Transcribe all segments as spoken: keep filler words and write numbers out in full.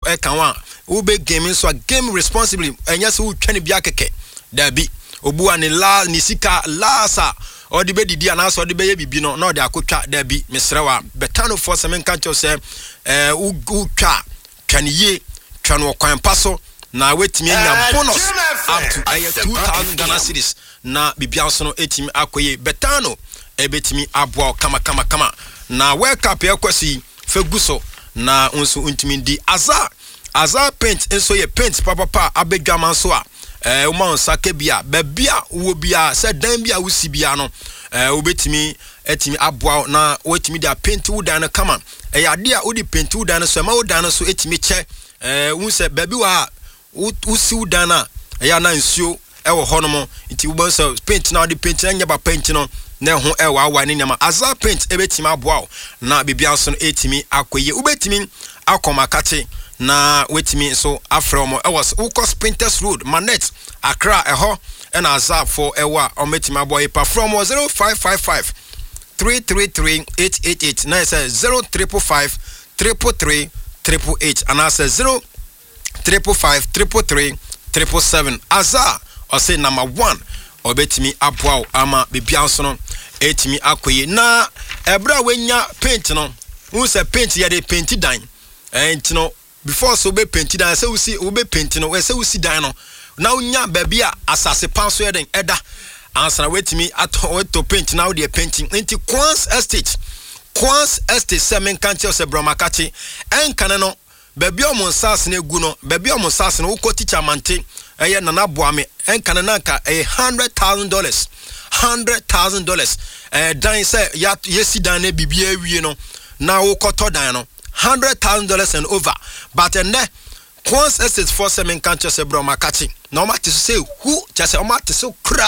e kan wa wo be game so game responsibly enya se wo twani bia keke da bi obu ani la ni sika la sa or the baby and so the baby be no no de akotwa da bi mesrewa betano for semen kan cho se eh u twa twan ye twan wo kwan paso na wetimi anya bonus up to uh, two thousand Ghana cedis na bibia so no etimi akoye betano ebetimi aboa kama kama kama na wake up yakwasi feguso na unso untimi di aza aza paint enso ye paint papa pa abedwaman so a eh uma onsa kebia babia wo bia se dan bia wo sibia no eh obetimi etimi aboa na wetimi da paint wo dan kama eh ade a wo di paint wo dan so ma wo dan so etimi che eh unse babi wa wo si wo dan na eh na nsuo e wo hono nti wo bon so paint na wo di paint na nya ba paint no na ho e wa wa ni nyama aza paint ebetimi aboa na bibia so no etimi akoye obetimi akoma kate na wetimi so afrom e was Ukos Printers Road Manet Accra eho and azap for ewa ometima boy perform zero five five five three three three eight eight eight na say zero triple five triple three triple eight and I say zero triple five triple three triple seven aza or say number one obetimi aboa ama bibianso no etimi akoye na ebra wenya paint no who say paint ya de paint dan and no before so be paint dan say we see we be paint no we say we see dan no now nya baby a asase pan so eden eda answer wetimi ato to paint now the painting into Quans Estate Quans Estate semen kanche se bromakati en kanano baby o mon sas na egu no baby o mon sas na wo ko teacher mante eye nana boame en kanana ka a hundred thousand dollars hundred thousand dollars eh dan say ya yesi dan na bibia wie no na wo koto dan no hundred thousand dollars and over but and there Quans Estate for semen kanche se bromakati no matter say who just o matter so kra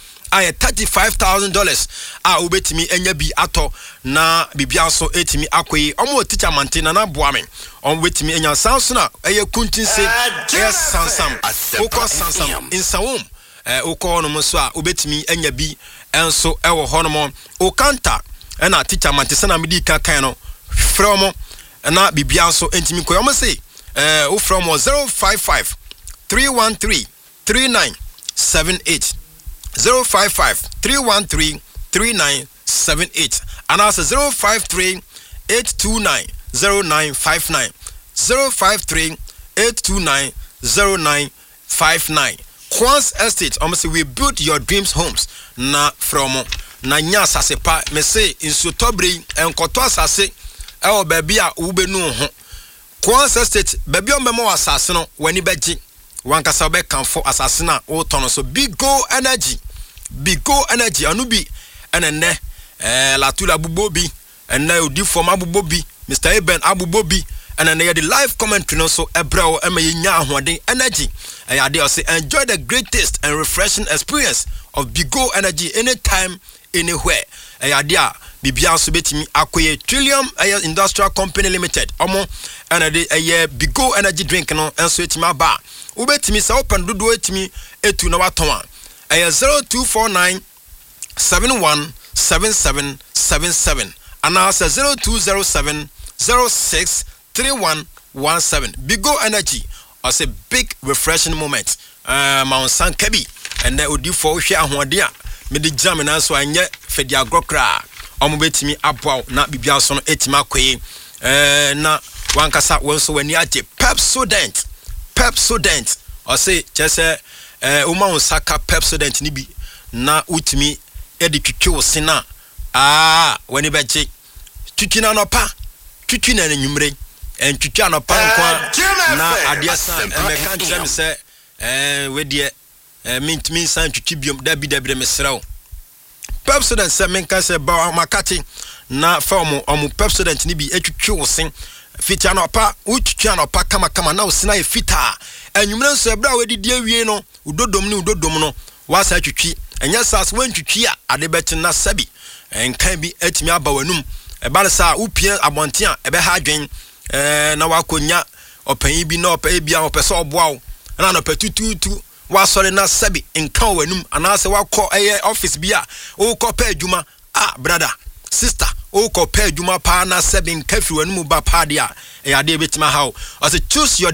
I thirty-five thousand dollars a obetimi enya bi ato na bibia so etimi akoyi omo teacher mantena na boame on wetimi enya sansona eye kuntinse yes sansam ukos sansam insawum eh ukọ no so a obetimi enya bi enso ewo hono o kanta na teacher mantesa na medi kan kan no from na bibia so entimi ko omo say eh o from zero five five three one three three nine seven eight zero five five three one three three nine seven eight and also zero five three eight two nine zero nine five nine zero five three eight two nine zero nine five nine Quans Estate almost we build your dreams homes na from na nya asase pa me say in sotobre enkoto asase e o baby a wo benu ho Quans Estate baby o memo asase no wani beji wankasa be kanfo asasina o tono so big go energy big go energy anubi enene eh latula bubobi enne odi form abubobi Mister Eben abubobi enene the live commentary no so ebra o emenya ahoden energy eh ade o say enjoy the great taste and refreshing experience of big go energy anytime anywhere eh ade a bibia so betimi akoye Trillium eh, Industrial Company Limited omo enede eh big go energy drink no enso etima ba ubetimi sa open dodo etimi etu na waton a eh zero two four nine seven one seven seven seven seven and now say zero two zero seven zero six three one one seven Bigo Energy as a big refreshing moment uh Mount Sankebi and there would do for share ahoade a me di jam na so anye fedi agrokra omo betimi aboa na bibia so no etima koye eh na wankasa wonso wani age Pepsodent Pepsodent or say just eh uma unsaka Pepsodent ni bi na utimi edi twitwe osina ah wani beje twitwina no pa twitwina na nwumre en twitwa no pa nko na adiasa e kan tell say eh we de eh mint min san twitwi biom da bi da bi mesrawo Pepsodent se men kan se ba makati na form omu Pepsodent ni bi etwitwe osin fita no pa utwitwa no pa kama kama na osina e fita enwumre nso ebra we didi awie no udodom ni udodom no wasa twitwi enya sas wantwitwi a ade beti na sabi enkan bi etimi aba wanum e ba sa upie abonte a ebe ha adwen eh na wakonya opan bi na opa bia opese oboa na no patututu wasore na sabi enkan wanum anase wakọ eye office bia wo kọ pa adwuma ah brother sister wo kọ pa adwuma pa na sabi enkan fi wanum ba pa dia e ade betima hawo as choose your